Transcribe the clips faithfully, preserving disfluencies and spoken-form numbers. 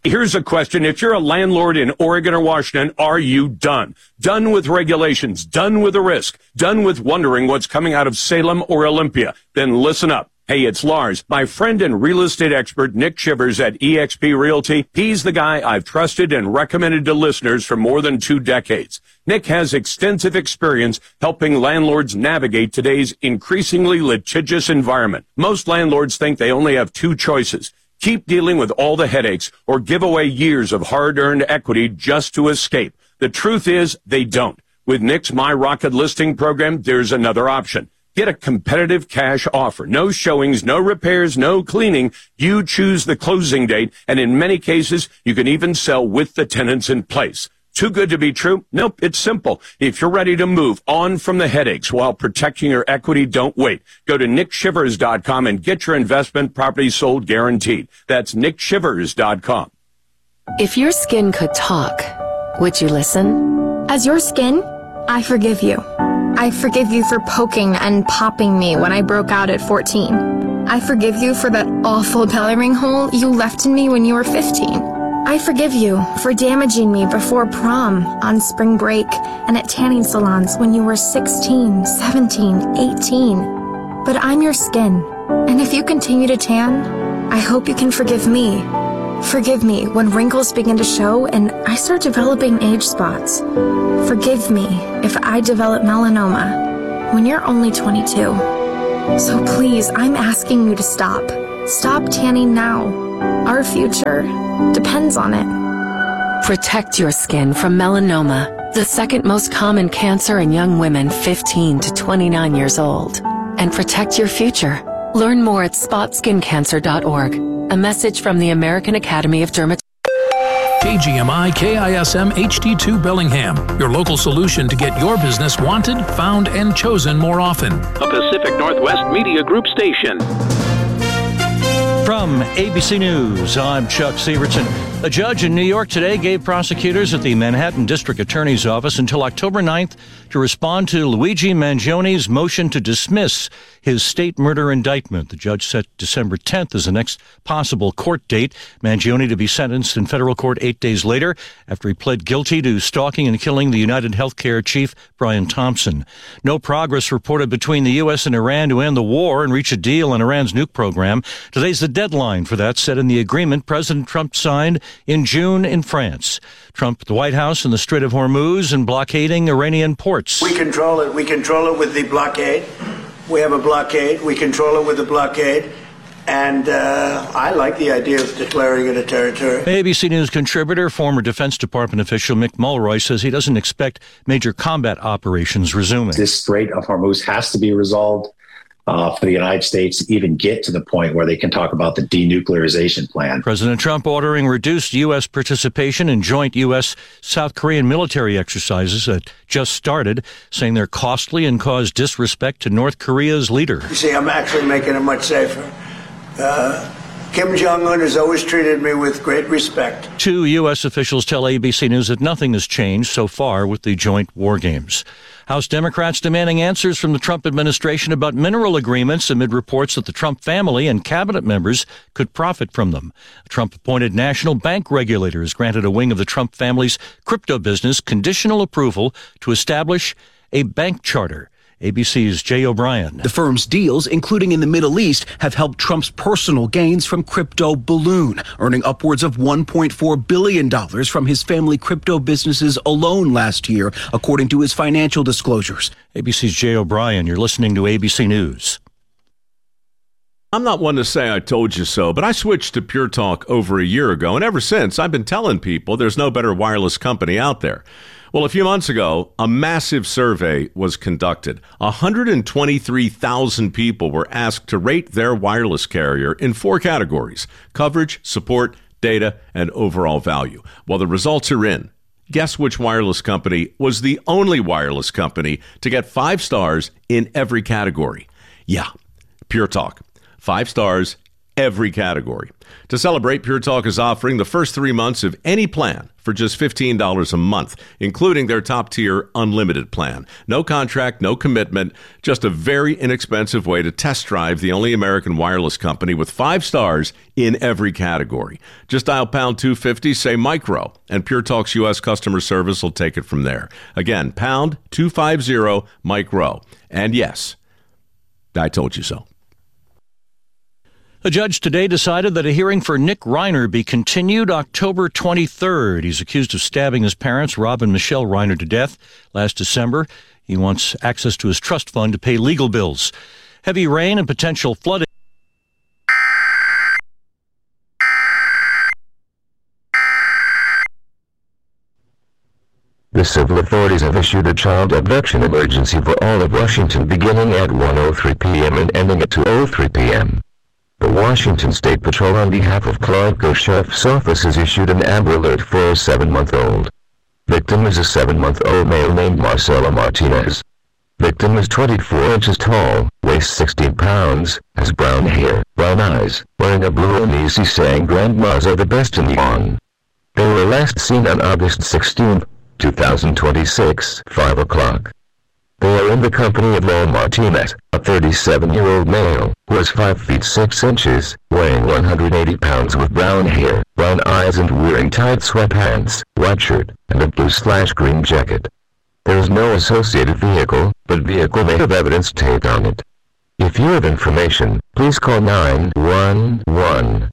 Here's a question. If you're a landlord in Oregon or Washington, are you done? Done with regulations, done with the risk, done with wondering what's coming out of Salem or Olympia? Then listen up. Hey, it's Lars. My friend and real estate expert, Nick Shivers at eXp Realty. He's the guy I've trusted and recommended to listeners for more than two decades. Nick has extensive experience helping landlords navigate today's increasingly litigious environment. Most landlords think they only have two choices. Keep dealing with all the headaches or give away years of hard-earned equity just to escape. The truth is they don't. With Nick's My Rocket listing program, there's another option. Get a competitive cash offer. No showings, no repairs, no cleaning. You choose the closing date, and in many cases, you can even sell with the tenants in place. Too good to be true? Nope, it's simple. If you're ready to move on from the headaches while protecting your equity, don't wait. Go to nick shivers dot com and get your investment property sold guaranteed. That's nick shivers dot com. If your skin could talk, would you listen? As your skin, I forgive you. I forgive you for poking and popping me when I broke out at fourteen. I forgive you for that awful belly ring hole you left in me when you were fifteen. I forgive you for damaging me before prom, on spring break, and at tanning salons when you were sixteen, seventeen, eighteen. But I'm your skin, and if you continue to tan, I hope you can forgive me. Forgive me when wrinkles begin to show and I start developing age spots. Forgive me if I develop melanoma when you're only twenty-two. So please, I'm asking you to stop. Stop tanning now. Our future depends on it. Protect your skin from melanoma, the second most common cancer in young women fifteen to twenty-nine years old. And protect your future. Learn more at spot skin cancer dot org. A message from the American Academy of Dermatology. K G M I K I S M H D two Bellingham, your local solution to get your business wanted, found, and chosen more often. A Pacific Northwest Media Group station. From A B C News, I'm Chuck Severson. A judge in New York today gave prosecutors at the Manhattan District Attorney's Office until October ninth to respond to Luigi Mangioni's motion to dismiss his state murder indictment. The judge set December tenth as the next possible court date. Mangioni to be sentenced in federal court eight days later after he pled guilty to stalking and killing the United Healthcare chief, Brian Thompson. No progress reported between the U S and Iran to end the war and reach a deal on Iran's nuke program. Today's the deadline for that, set in the agreement President Trump signed in June in France. Trump at the White House in the Strait of Hormuz and blockading Iranian ports. We control it. We control it with the blockade. We have a blockade. We control it with the blockade. And uh, I like the idea of declaring it a territory. A B C News contributor, former Defense Department official Mick Mulroy says he doesn't expect major combat operations resuming. This Strait of Hormuz has to be resolved uh, for the United States to even get to the point where they can talk about the denuclearization plan. President Trump ordering reduced U S participation in joint U S South Korean military exercises that just started, saying they're costly and cause disrespect to North Korea's leader. You see, I'm actually making it much safer. Uh, Kim Jong-un has always treated me with great respect. Two U S officials tell A B C News that nothing has changed so far with the joint war games. House Democrats demanding answers from the Trump administration about mineral agreements amid reports that the Trump family and cabinet members could profit from them. A Trump-appointed national bank regulator has granted a wing of the Trump family's crypto business conditional approval to establish a bank charter. A B C's Jay O'Brien. The firm's deals, including in the Middle East, have helped Trump's personal gains from crypto balloon, earning upwards of one point four billion dollars from his family crypto businesses alone last year, according to his financial disclosures. A B C's Jay O'Brien. You're listening to A B C News. I'm not one to say I told you so, but I switched to Pure Talk over a year ago, and ever since, I've been telling people there's no better wireless company out there. Well, a few months ago, a massive survey was conducted. one hundred twenty-three thousand people were asked to rate their wireless carrier in four categories: coverage, support, data, and overall value. Well, the results are in. Guess which wireless company was the only wireless company to get five stars in every category? Yeah, Pure Talk. Five stars every category. To celebrate, Pure Talk is offering the first three months of any plan for just fifteen dollars a month, including their top-tier unlimited plan. No contract, no commitment, just a very inexpensive way to test drive the only American wireless company with five stars in every category. Just dial pound two fifty, say micro, and Pure Talk's U S customer service will take it from there. Again, pound two fifty, micro. And yes, I told you so. A judge today decided that a hearing for Nick Reiner be continued October twenty-third. He's accused of stabbing his parents, Rob and Michelle Reiner, to death last December. He wants access to his trust fund to pay legal bills. Heavy rain and potential flooding. The civil authorities have issued a child abduction emergency for all of Washington beginning at one oh three p.m. and ending at two oh three p.m. The Washington State Patrol on behalf of Clark Sheriff's Office has issued an Amber Alert for a seven-month-old. Victim is a seven-month-old male named Marcelo Martinez. Victim is twenty-four inches tall, weighs sixteen pounds, has brown hair, brown eyes, wearing a blue Onisi saying grandmas are the best in Iran. They were last seen on August sixteenth, two thousand twenty-six, five o'clock. They are in the company of Lowell Martinez, a thirty-seven-year-old male, who is five feet six inches, weighing one hundred eighty pounds with brown hair, brown eyes and wearing tight sweatpants, white shirt, and a blue-slash-green jacket. There is no associated vehicle, but vehicle may have evidence taped on it. If you have information, please call nine one one.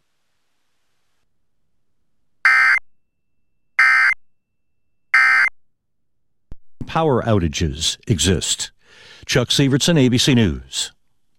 Power outages exist. Chuck Severson, A B C News.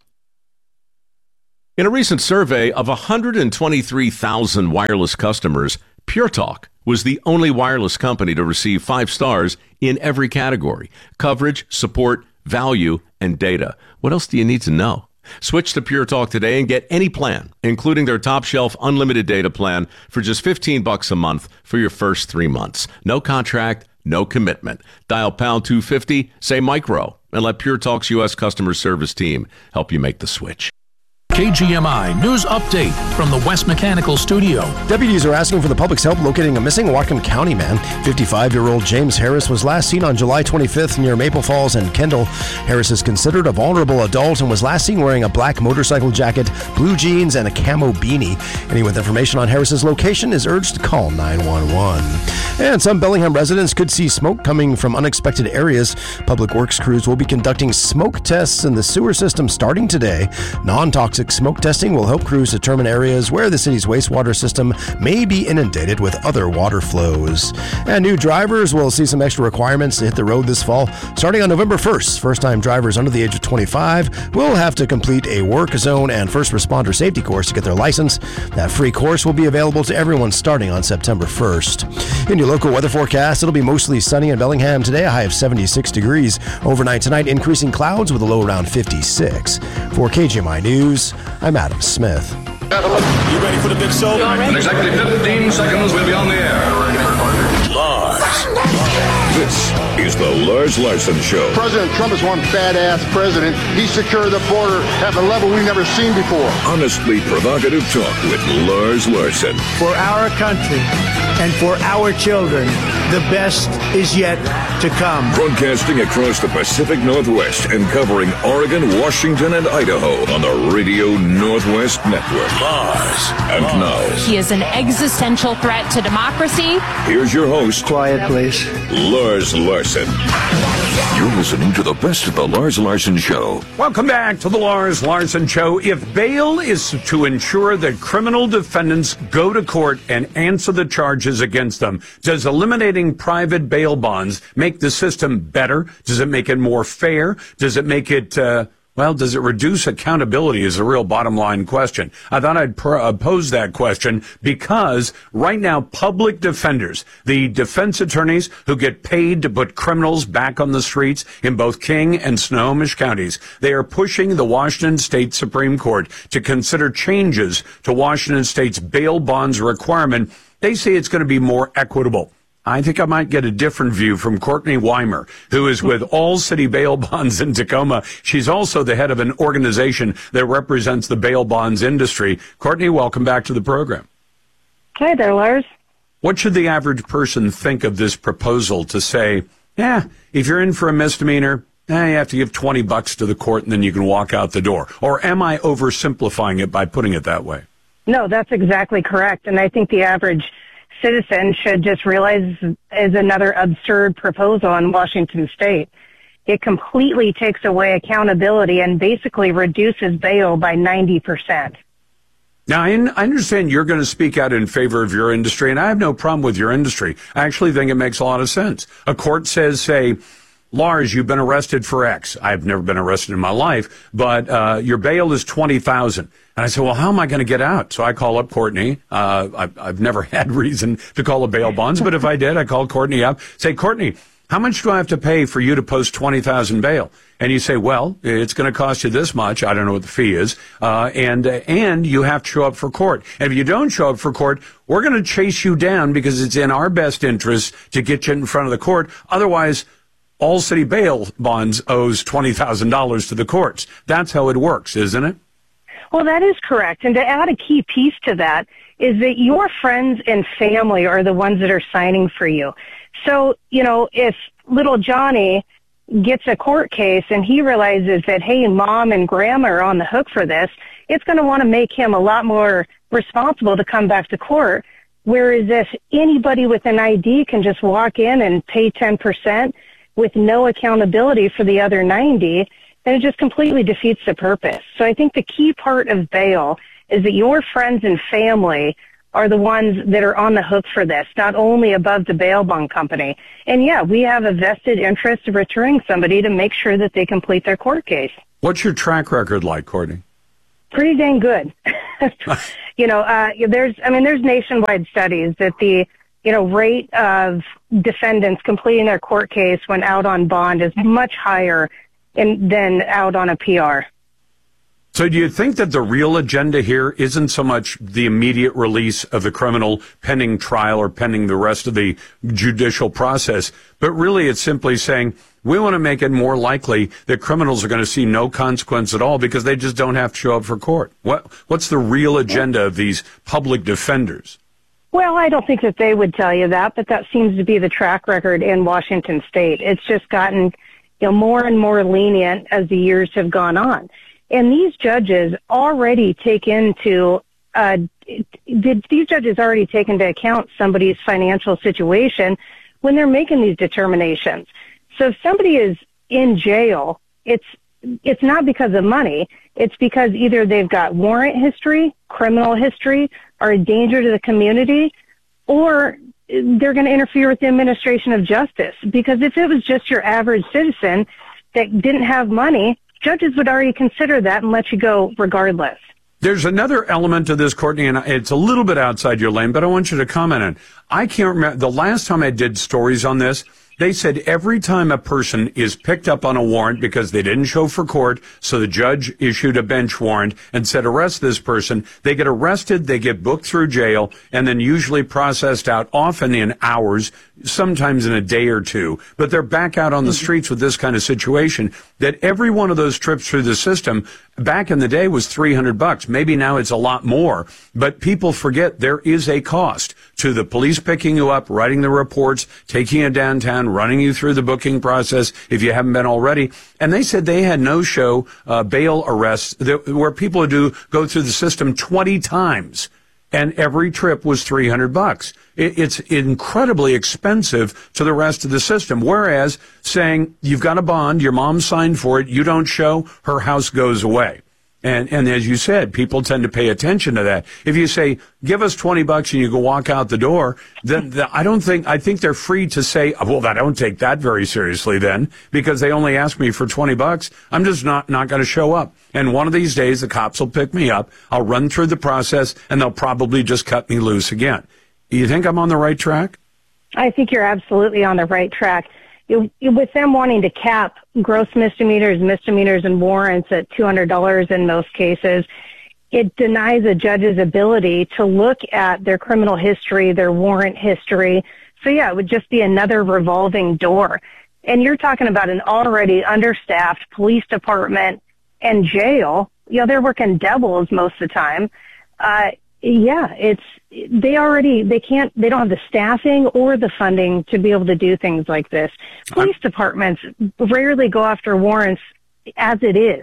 In a recent survey of one hundred twenty-three thousand wireless customers, Pure Talk was the only wireless company to receive five stars in every category: coverage, support, value, and data. What else do you need to know? Switch to Pure Talk today and get any plan, including their top shelf unlimited data plan, for just fifteen bucks a month for your first three months. No contract, no commitment. Dial pound two fifty, say micro, and let Pure Talk's U S customer service team help you make the switch. K G M I News Update from the West Mechanical Studio. Deputies are asking for the public's help locating a missing Whatcom County man. fifty-five-year-old James Harris was last seen on July twenty-fifth near Maple Falls and Kendall. Harris is considered a vulnerable adult and was last seen wearing a black motorcycle jacket, blue jeans, and a camo beanie. Anyone with information on Harris's location is urged to call nine one one. And some Bellingham residents could see smoke coming from unexpected areas. Public Works crews will be conducting smoke tests in the sewer system starting today. Non-toxic smoke testing will help crews determine areas where the city's wastewater system may be inundated with other water flows. And new drivers will see some extra requirements to hit the road this fall. Starting on November first, first-time drivers under the age of twenty-five will have to complete a work zone and first responder safety course to get their license. That free course will be available to everyone starting on September first. In your local weather forecast, it'll be mostly sunny in Bellingham today, a high of seventy-six degrees. Overnight tonight, increasing clouds with a low around fifty-six. For K G M I News, I'm Adam Smith. You ready for the big show? In exactly fifteen seconds, we'll be on the air. Lars. This is the Lars Larson Show. President Trump is one badass president. He secured the border at a level we've never seen before. Honestly provocative talk with Lars Larson. For our country and for our children, the best is yet to come. Broadcasting across the Pacific Northwest and covering Oregon, Washington, and Idaho on the Radio Northwest Network. Lars. And Lars. now, he is an existential threat to democracy. Here's your host. Quiet, please. Lars Larson. You're listening to the best of the Lars Larson Show. Welcome back to the Lars Larson Show. If bail is to ensure that criminal defendants go to court and answer the charges against them, does eliminating private bail bonds make the system better? Does it make it more fair? Does it make it, uh, well, does it reduce accountability is a real bottom line question. I thought I'd pr- uh, pose that question because right now public defenders, the defense attorneys who get paid to put criminals back on the streets in both King and Snohomish counties, they are pushing the Washington State Supreme Court to consider changes to Washington State's bail bonds requirement. They say it's going to be more equitable. I think I might get a different view from Courtney Weimer, who is with All City Bail Bonds in Tacoma. She's also the head of an organization that represents the bail bonds industry. Courtney, welcome back to the program. Hi there, Lars. What should the average person think of this proposal to say, yeah, if you're in for a misdemeanor, eh, you have to give twenty bucks to the court and then you can walk out the door? Or am I oversimplifying it by putting it that way? No, that's exactly correct. And I think the average citizen should just realize is another absurd proposal in Washington State. It completely takes away accountability and basically reduces bail by ninety percent. Now, I understand you're going to speak out in favor of your industry, and I have no problem with your industry. I actually think it makes a lot of sense. A court says, say, Lars, you've been arrested for X. I've never been arrested in my life, but uh, your bail is twenty thousand dollars. And I said, well, how am I going to get out? So I call up Courtney. Uh, I've, I've never had reason to call a bail bonds, but if I did, I call Courtney up, say, Courtney, how much do I have to pay for you to post twenty thousand dollars bail? And you say, well, it's going to cost you this much. I don't know what the fee is. Uh, and, uh, and you have to show up for court. And if you don't show up for court, we're going to chase you down because it's in our best interest to get you in front of the court. Otherwise, All City Bail Bonds owes twenty thousand dollars to the courts. That's how it works, isn't it? Well, that is correct. And to add a key piece to that is that your friends and family are the ones that are signing for you. So, you know, if little Johnny gets a court case and he realizes that, hey, mom and grandma are on the hook for this, it's going to want to make him a lot more responsible to come back to court. Whereas if anybody with an I D can just walk in and pay ten percent with no accountability for the other ninety, then it just completely defeats the purpose. So I think the key part of bail is that your friends and family are the ones that are on the hook for this, not only above the bail bond company. And yeah, we have a vested interest of returning somebody to make sure that they complete their court case. What's your track record like, Courtney? Pretty dang good. you know, uh, there's, I mean, there's nationwide studies that the, you know, rate of defendants completing their court case when out on bond is much higher in, than out on a P R. So do you think that the real agenda here isn't so much the immediate release of the criminal pending trial or pending the rest of the judicial process, but really it's simply saying we want to make it more likely that criminals are going to see no consequence at all because they just don't have to show up for court? What What's the real agenda of these public defenders? Well, I don't think that they would tell you that, but that seems to be the track record in Washington State. It's just gotten, you know, more and more lenient as the years have gone on. And these judges already take into, uh, these judges already take into account somebody's financial situation when they're making these determinations. So if somebody is in jail, it's, it's not because of money. It's because either they've got warrant history, criminal history, are a danger to the community, or they're going to interfere with the administration of justice. Because if it was just your average citizen that didn't have money, judges would already consider that and let you go regardless. There's another element to this, Courtney, and it's a little bit outside your lane, but I want you to comment on it. I can't remember, the last time I did stories on this, they said every time a person is picked up on a warrant because they didn't show for court, so the judge issued a bench warrant and said arrest this person, they get arrested, they get booked through jail, and then usually processed out, often in hours, sometimes in a day or two. But they're back out on the streets with this kind of situation, that every one of those trips through the system back in the day was three hundred bucks. Maybe now it's a lot more, but people forget there is a cost to the police picking you up, writing the reports, taking you downtown, running you through the booking process if you haven't been already. And they said they had no show uh, bail arrests that, where people do go through the system twenty times, and every trip was three hundred bucks. It, it's incredibly expensive to the rest of the system. Whereas saying you've got a bond, your mom signed for it, you don't show, her house goes away. And, and as you said, people tend to pay attention to that. If you say, give us twenty bucks and you go walk out the door, then the, I don't think, I think they're free to say, well, I don't take that very seriously then, because they only asked me for twenty bucks. I'm just not, not going to show up. And one of these days, the cops will pick me up. I'll run through the process and they'll probably just cut me loose again. You think I'm on the right track? I think you're absolutely on the right track. You, you, with them wanting to cap gross misdemeanors, misdemeanors, and warrants at two hundred dollars in most cases, it denies a judge's ability to look at their criminal history, their warrant history, So, yeah, it would just be another revolving door. And you're talking about an already understaffed police department and jail. You know, they're working doubles most of the time. Uh, yeah, it's, they already, they can't, they don't have the staffing or the funding to be able to do things like this. Police departments rarely go after warrants as it is.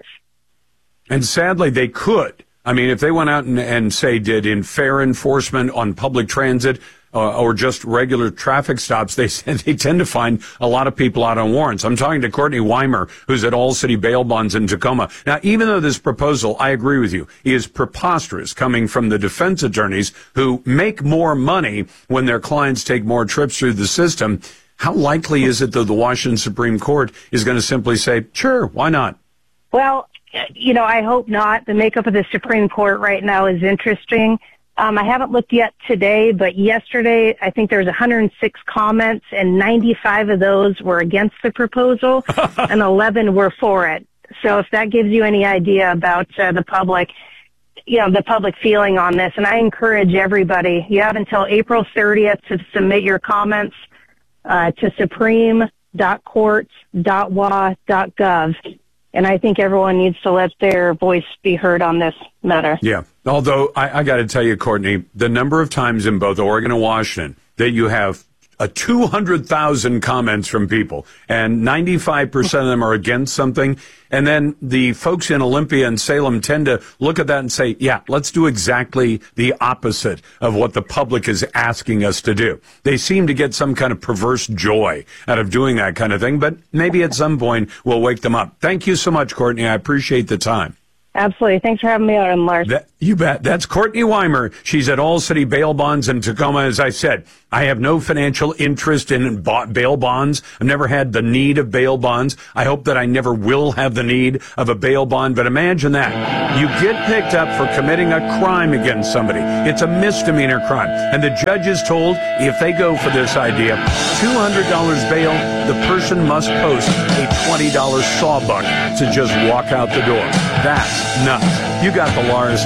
And sadly, they could. I mean, if they went out and, and say did in fair enforcement on public transit uh, or just regular traffic stops, they they tend to find a lot of people out on warrants. I'm talking to Courtney Weimer, who's at All City Bail Bonds in Tacoma. Now, even though this proposal, I agree with you, is preposterous coming from the defense attorneys who make more money when their clients take more trips through the system, how likely is it that the Washington Supreme Court is going to simply say, sure, why not? Well, you know, I hope not. The makeup of the Supreme Court right now is interesting. Um, I haven't looked yet today, but yesterday I think there was one hundred six comments, and ninety-five of those were against the proposal, and eleven were for it. So if that gives you any idea about uh, the public, you know, the public feeling on this, and I encourage everybody, you have until April thirtieth to submit your comments uh, to supreme dot courts dot w a dot gov. And I think everyone needs to let their voice be heard on this matter. Yeah. Although, I, I got to tell you, Courtney, the number of times in both Oregon and Washington that you have a two hundred thousand comments from people, and ninety-five percent of them are against something, and then the folks in Olympia and Salem tend to look at that and say, yeah, let's do exactly the opposite of what the public is asking us to do. They seem to get some kind of perverse joy out of doing that kind of thing, but maybe at some point we'll wake them up. Thank you so much, Courtney. I appreciate the time. Absolutely. Thanks for having me on, Lars. That, you bet. That's Courtney Weimer. She's at All City Bail Bonds in Tacoma. As I said, I have no financial interest in bail bonds. I've never had the need of bail bonds. I hope that I never will have the need of a bail bond. But imagine that. You get picked up for committing a crime against somebody. It's a misdemeanor crime. And the judge is told if they go for this idea, two hundred dollars bail, the person must post a twenty dollars sawbuck to just walk out the door. That's nuts. You got the Lars